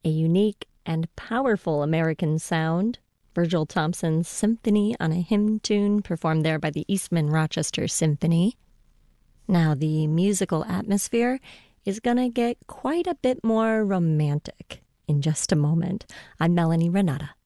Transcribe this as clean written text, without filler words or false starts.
a unique and powerful American sound. Virgil Thompson's Symphony on a Hymn Tune, performed there by the Eastman Rochester Symphony. Now, the musical atmosphere is gonna get quite a bit more romantic in just a moment. I'm Melanie Renata.